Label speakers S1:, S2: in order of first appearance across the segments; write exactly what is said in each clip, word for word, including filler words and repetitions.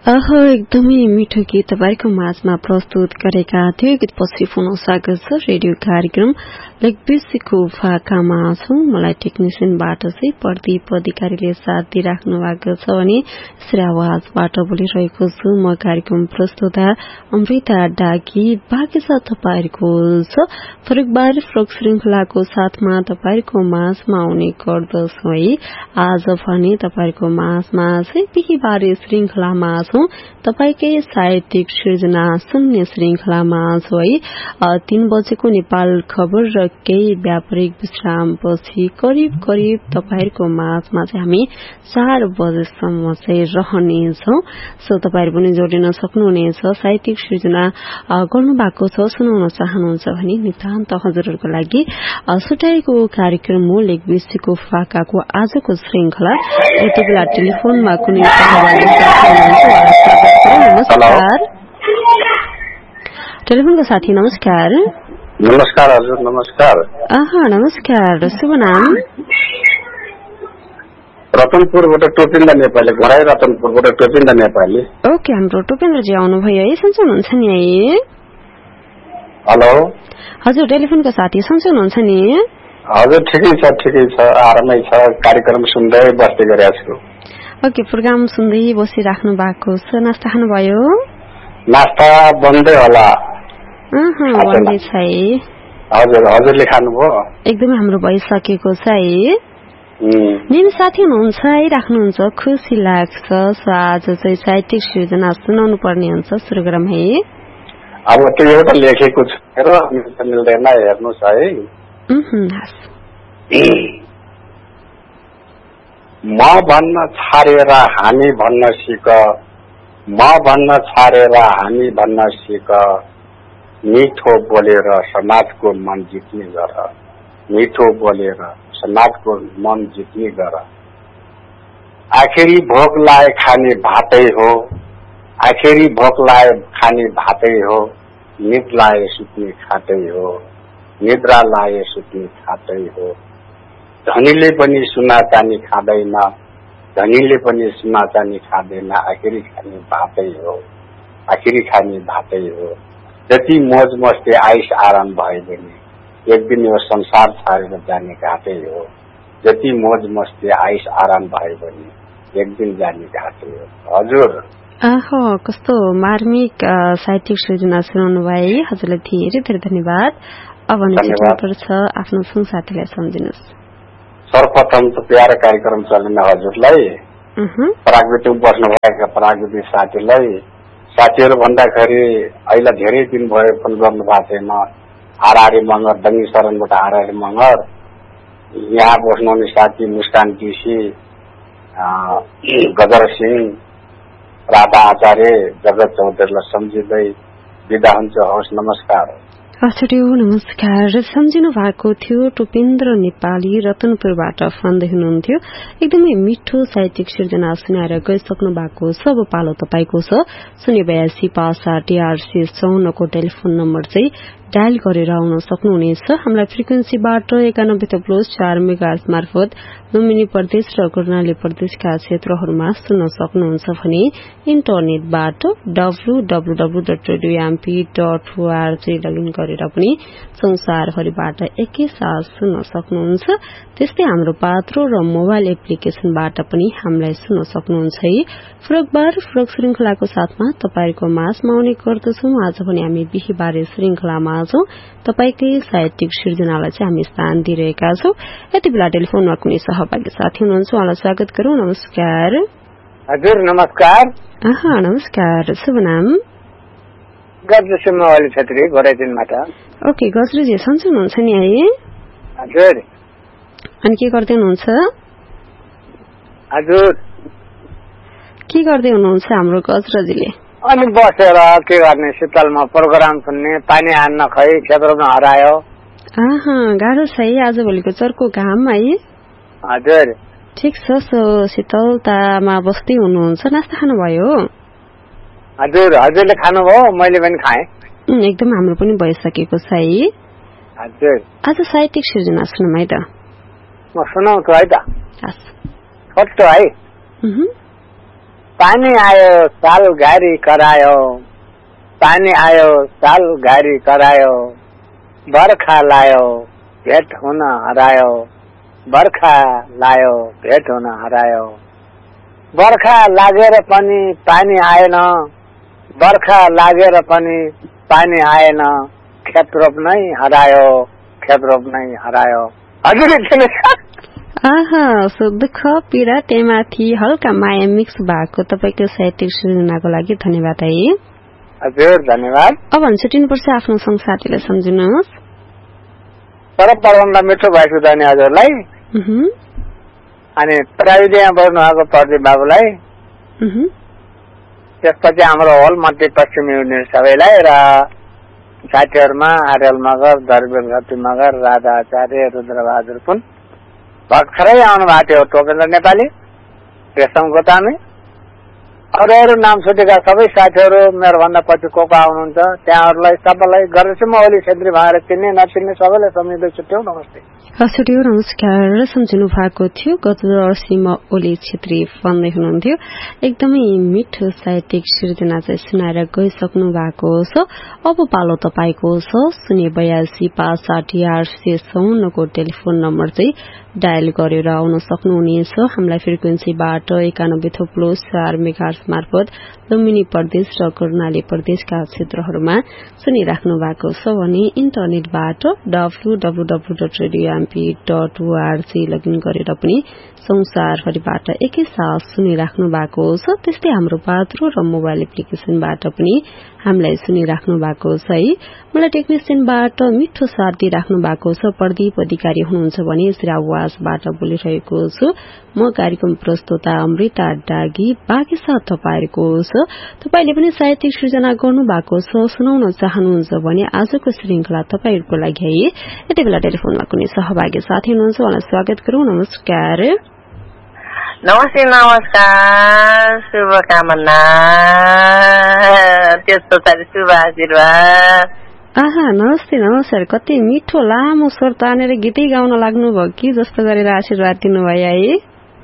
S1: अह एकदमै मिठो गीत तपाईँको माझमा प्रस्तुत गरेका थियो। गीतपछि पुनः स्वागत छ रेडियो कार्यक्रम लेकबिसीको फाकामा छौं। मलाई टेक्निसियनबाट चाहिँ प्रदीप अधिकारीले साथ दिइराख्नु भएको छ भने यसरी आवाजबाट बोलिरहेको छु म कार्यक्रम प्रस्तुता अमृता डाकी। बाँकी छ तपाईँहरूको छ फरकबार फरक श्रृंखलाको साथमा तपाईँहरूको माझमा आउने गर्दछौ है। आज भने तपाईँहरूको माझमा चाहिँ बिहीबारे श्रृंखलामा तपाईकै साहित्यिक सृजना सुन्ने श्रृंखलामा छौ है। तीन बजेको नेपाल खबर र केही व्यापारिक विश्रामपछि करिब करिब तपाईहरुको माझमा चाहिँ हामी चार बजेसम्म चाहिँ रहनेछौं। सो तपाईहरु पनि जोडिन सक्नुहुनेछ। साहित्यिक सृजना गर्नु भएको छ, सुनाउन चाहनुहुन्छ भने नितान्त हजुरहरुको लागि सुटाएको कार्यक्रम हो लेकबिसीको फाकाको आजको श्रृंखला। यति बेला टेलिफोनमा कुनै सहभागी साथी हुनुहुन्छ। नमस्कार टेलिफोनको साथी। नमस्कार।
S2: नमस्कार हजुर। नमस्कार।
S1: आहा नमस्कार। शुभ नाम?
S2: रतनपुरबाट टोपिन्द्र नेपाली। घरै रतनपुरबाट टोपिन्द्र नेपाली।
S1: ओके, हाम्रो टोपिन्द्रजी आउनुभयो है। सन्चै हुनुहुन्छ नि है?
S2: हेलो
S1: हजुर, टेलिफोनको साथी सन्चै हुनुहुन्छ नि?
S2: हजुर ठिकै छ, ठिकै छ, आरामै छ। कार्यक्रम सुन्दै बस्दै गरेको छु।
S1: ओके, प्रोग्राम सुन्दै बसिराख्नु भएको छ। नास्ता खानुभयो?
S2: नास्ता बन्दै होला।
S1: अह बन्दै छ है।
S2: हजुर, हजुरले खानुभयो?
S1: एकदमै हाम्रो भइसकेको छ है। निम साथी हुनुहुन्छ है, राख्नुहुन्छ, खुसी लाग्छ। सो आज चाहिँ साहित्यिक सृजना सुनाउनु पर्ने हुन्छ। सुरु गरौँ है।
S2: अब त्यो एउटा लेखेको छु र मिल्दैन, हेर्नुहोस् है। म भन्न छाडेर हामी भन्न सिक, म भन्न छाडेर हामी भन्न सिक, मिठो बोलेर समाजको मन जित्ने गर, मिठो बोलेर समाजको मन जित्ने गर। आखिरी भोक लाए खाने भातै हो, आखिरी भोक लाए खाने भातै हो, निद लाए सुत्ने खातै हो, निद्रा लाए सुत्ने खातै हो। धनीले पनि सुना चानी खाँदैन, धनीले पनि सुना चानी खाँदैन, आखिरी खाने भातै हो, आखिरी खाने भातै हो। जति मोज मस्ती आइस आराम भयो भने एक दिन यो संसार छाडेर जाने घाटै हो, जति मोज मस्ती आइस आराम भयो भने एक दिन जाने घाटै हो। हजुर
S1: आह कस्तो मार्मिक साहित्यिक सृजना सुनाउनु भयो है। हजुरलाई धेरै धेरै धन्यवाद। अब पर्छ आफ्नो संसाथीलाई सम्झिनुहोस्।
S2: सर्वप्रथम त प्यारो कार्यक्रम चल्ने हजुरलाई, प्राकृतिक बस्नु भएका प्राकृतिक साथीलाई, साथीहरू भन्दाखेरि अहिले धेरै दिन भयो फोन गर्नु भएको छैन। आरआरी मगर, दङ्गी शरणबाट आरआरी मगर, यहाँ बस्नुहुने साथी मुस्कान टिसी, गजर सिंह, राधा आचार्य, जगत चौधरीलाई सम्झिँदै बिदा हुन्छ। हवस्, नमस्कार।
S1: हजुर नमस्कार। सम्झिनु भएको थियो टोपिन्द्र नेपाली रतनपुरबाट फन्दै हुनुहुन्थ्यो। एकदमै मिठो साहित्यिक सृजना सुनाएर गइसक्नु भएको छ। अब पालो तपाईँको छ। शून्य बयासी पाँच साठी आठ सय चौन्नको टेलिफोन नम्बर चाहिँ डायल गरेर आउन सक्नुहुनेछ। हामीलाई फ्रिक्वेन्सीबाट एकानब्बे प्लस चार मेगाहर्ज मार्फत लुम्बिनी प्रदेश र कर्णाली प्रदेशका क्षेत्रहरूमा सुन्न सक्नुहुन्छ भने इन्टरनेटबाट W W W dot radio MP dot ORG login गरेर पनि संसारभरिबाट एकैसाथ सुन्न सक्नुहुन्छ। त्यस्तै हाम्रो पात्रो र मोबाइल एप्लिकेशनबाट पनि हामीलाई सुन्न सक्नुहुन्छ है। फरकबार फरक श्रृंखलाको साथमा तपाईहरुको माझमा आउने गर्दछौं। आज पनि हामी बिहीबारे श्रृंखलामा छौं। तपाईकै साहित्यिक सृजनालाई चाहिँ हामी स्थान दिइरहेका छौं। यति बेला टेलिफोनमा कुनै सहभागी साथी हुनुहुन्छ, उहाँलाई स्वागत गरौं। नमस्कार।
S3: हजुर नमस्कार।
S1: आहा नमस्कार। शुभ नाम?
S3: गजरसिंह छेत्री, घोराइदिनबाट।
S1: ओके गजरेजी, सन्चै हुनुहुन्छ नि है?
S3: हजुर।
S1: अनि के गर्दै हुनुहुन्छ?
S3: हजुर
S1: के गर्दै हुनुहुन्छ हाम्रो गजरजीले?
S3: अनि बसेर के गर्ने, शीतलमा प्रोग्राम सुन्ने, पानी हान्न खै क्षेत्रमा हरायो।
S1: आहा गाह्रो छ है आजभोलिको चर्को घाम है।
S3: हजुर
S1: ठिक छ। सो शीतलतामा बस्दै हुनुहुन्छ। नास्ता खानुभयो?
S3: हजुर हजुरले खानुभयो? मैले पनि खाएँ।
S1: एकदम हाम्रो पनि भइसकेको छ है।
S3: हजुर
S1: आज साहित्यिक सृजना सुनौँ है त।
S3: म सुनाउँछु है त।
S1: हस्
S3: छोटो है। पानी आयो साल घारी करायो, पानी आयो साल घारी करायो, बर्खा लायो भेट हुन हरायो, बर्खा लायो भेट हुन हरायो। बर्खा लागेर पनि पानी आएन, बर्खा लागेर पनि पानी आएन, खेत रोप्नै हरायो, खेत रोप्नै हरायो। हजुर
S1: आहा, सो दुःख पीडा त्यहीमाथि हल्का माया मिक्स भएको तपाईँको साहित्यिक सृजनाको लागि धन्यवाद है।
S3: हजुर धन्यवाद।
S1: अब छुट्टिनुपर्छ, आफ्नो संसाथीलाई सम्झिनुहोस्।
S3: सर्वप्रथम मिठो भएको धन्य हजुरलाई, अनि प्राविधिकमा बस्नु भएको प्रदीप बाबुलाई, त्यसपछि हाम्रो होल मध्यपश्चिमी युनिट सबैलाई र साथीहरूमा आर्यल मगर, दरबेल घटी मगर, राधा आचार्य, रुद्रबहादुर पुन, भर्खरै आउनु भएको थियो टोपेन्द्र नेपाली, रेशम गोतामी, अरू अरू नाम छुटेका सबै साथीहरू मेरो भन्दा पछि को को आउनुहुन्छ त्यहाँहरूलाई सबैलाई गरेर ओली छेत्री भनेर चिन्ने नचिन्ने सबैलाई सम्झिँदै छुट्यौँ। नमस्ते।
S1: हजुर नमस्कार। सम्झिनु भएको थियो गजरसीमा ओली छेत्री भन्दै हुनुहुन्थ्यो। एकदमै मिठो साहित्यिक सृजना चाहिँ सुनाएर गइसक्नु भएको छ। अब पालो तपाईँको छ शून्य बयासी पाँच साठी आठ सय चौन्नको टेलिफोन नम्बर चाहिँ डायल गरेर आउन सक्नुहुनेछ। हामीलाई फ्रिक्वेन्सीबाट एकानब्बे थोप्लो चार मेगाहर्ज मार्फत लुम्बिनी प्रदेश र कर्णाली प्रदेशका क्षेत्रहरूमा सुनिराख्नु भएको छ भने इन्टरनेटबाट W W W dot radio MP dot ORG login गरेर पनि संसारभरिबाट एकैसाथ सुनिराख्नु भएको छ। त्यस्तै हाम्रो पात्रो र मोबाइल एप्लिकेशनबाट पनि हामीलाई सुनिराख्नु भएको छ है। मलाई टेक्निसियनबाट मिठो साथ दिइराख्नु भएको छ प्रदीप अधिकारी हुनुहुन्छ भने यसरी आवाजबाट बोलिरहेको छु म कार्यक्रम प्रस्तुता अमृता डागी। बाँकी साथ तपाईँहरूको छ, तपाईँले पनि साहित्यिक सृजना गर्नु भएको छ, सुनाउन चाहनुहुन्छ भने आजको श्रृंखला तपाईँहरूको लागि है। यति बेला टेलिफोनमा कुनै सहभागी साथी हुनुहुन्छ, उहाँलाई स्वागत गरौँ। नमस्कार।
S4: नमस्ते नमस्कार, शुभकामना, त्यस पछाडि शुभ आशीर्वाद।
S1: आहा नमस्ते नमस्कार। कति मिठो लामो स्वर तानेर गीतै गाउन लाग्नुभयो कि जस्तो गरेर आशीर्वाद दिनुभयो है।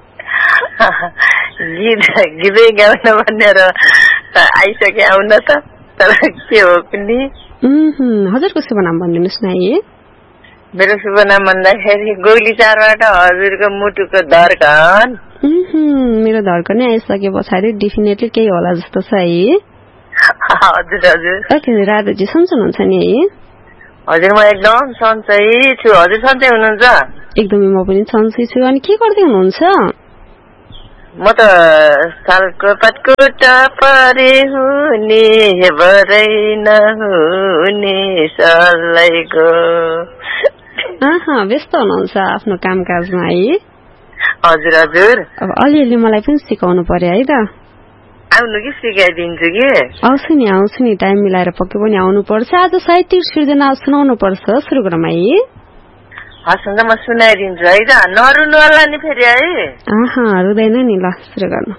S4: गीत गीतै गाउन भनेर आइसके आउन त, तर के हो पनि।
S1: हजुरको शुभ नाम भनिदिनुहोस् न है।
S4: मेरो शुभ नाम भन्दाखेरि गोली चारबाट हजुरको मुटुको धड्कन।
S1: मेरो धड्कनै आइसके पछाडि डेफिनेटली केही होला जस्तो छ है।
S4: हजुर हजुर।
S1: ओके राधाजी सन्चै हुनुहुन्छ नि है?
S4: हजुर म एकदम सन्चै छु। हजुर सन्चै हुनुहुन्छ?
S1: एकदमै म पनि सन्चै छु। अनि के गर्दै हुनुहुन्छ?
S4: म त सालको पातको टपरे हुने हेबरै नहुने सल्लाइको।
S1: आहा व्यस्त हुनुहुन्छ आफ्नो कामकाजमा है?
S4: हजुर हजुर।
S1: अब अलिअलि मलाई पनि सिकाउनु पर्यो है त।
S4: आउनु कि सिकाइदिन्छु कि।
S1: आउँछु नि आउँछु नि, टाइम मिलाएर पक्कै पनि आउनुपर्छ। आज साहित्यिक सृजना सुनाउनु पर्छ, सुरु गरौँ है।
S4: हस् हुन्छ म सुनाइदिन्छु है त, नरुनु होला नि फेरि है।
S1: आहा रुँदैन नि, ल सुरु गर्नु।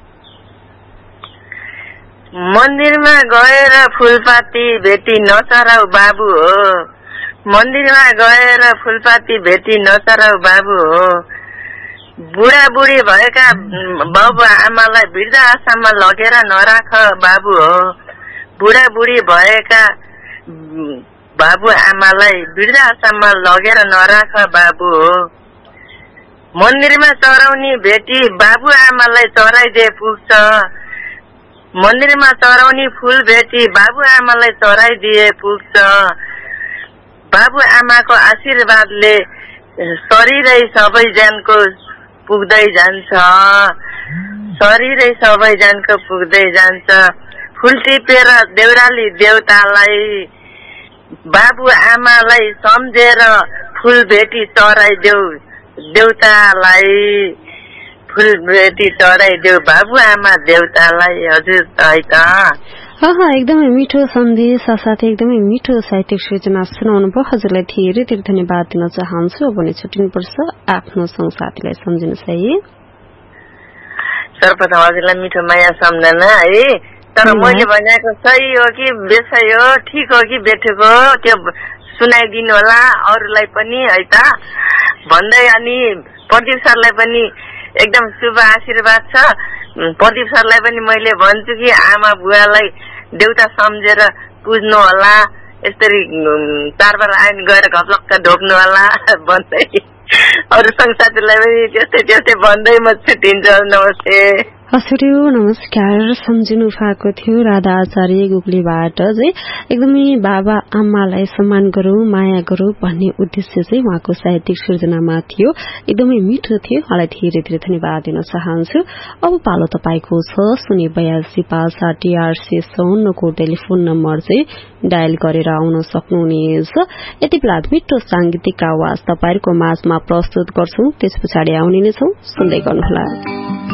S4: मन्दिरमा गएर फुलपाती भेटी नचराउ बाबु हो, मन्दिरमा गएर फुलपाती भेटी नचराउ बाबु हो, बुढा बुढी भएका बाबु आमालाई वृद्ध आश्रममा लगेर नराख बाबु हो, बुढा बुढी भएका बाबु आमालाई वृद्ध आश्रममा लगेर नराख बाबु हो, मन्दिरमा चराउने भेटी बाबु आमालाई चराइदिए पुग्छ, मन्दिरमा चराउने फूल भेटी बाबु आमालाई चराइदिए पुग्छ, बाबु आमाको आशीर्वादले शरीरै सबैजनको पुग्दै जान्छ, शरीरै सबैजनको पुग्दै जान्छ, फूल टिपेर देउराली देउतालाई बाबु आमालाई सम्झेर फूल भेटी चराइदेऊ देउतालाई, फूल भेटी चराइदेऊ बाबु आमा देउतालाई। हजुर है त।
S1: एकदमै मिठो सन्देश साथै एकदमै मिठो साहित्यिक सृजना सुनाउनु भयो। हजुरलाई धेरै धेरै धन्यवाद दिन चाहन्छु। अब भने छुट्टिनुपर्छ, आफ्नो संसाथीलाई सम्झिनुहोस् है।
S4: सर्वप्रथम हजुरलाई मिठो माया सम्झना है। तर मैले भनेको सही हो कि बेसै हो, ठिक हो कि बेठेको हो, त्यो सुनाइदिनु होला अरूलाई पनि है त भन्दै। अनि प्रदीप सरलाई पनि एकदम शुभ आशीर्वाद छ। प्रदीप सरलाई पनि मैले भन्छु कि आमा बुवालाई देउता सम्झेर पुज्नु होला, यसरी चाडबाड आयो गएर घप्लक्क ढोक्नु होला भन्दै अरू संसारलाई पनि त्यस्तै त्यस्तै भन्दै म छुट्टिन्छु। नमस्ते।
S1: हजुर नमस्कार। सम्झिनु भएको थियो राधा आचार्य गुग्लीबाट चाहिँ एकदमै बाबा आमालाई सम्मान गरौं, माया गरौं भन्ने उद्देश्य चाहिँ उहाँको साहित्यिक सृजनामा थियो। एकदमै मिठो थियो। उहाँलाई धेरै धेरै धन्यवाद दिन चाहन्छु। अब पालो तपाईको छ शून्य बयासी पाँच साठी आठ सय चौवन्नको टेलिफोन नम्बर चाहिँ डायल गरेर आउन सक्नुहुनेछ। यति बेला मिठो सांगीतिक आवाज तपाईहरुको माझमा प्रस्तुत गर्छौं, त्यस पछाडि आउने नै छौं। सुन्दै गर्नुहोला।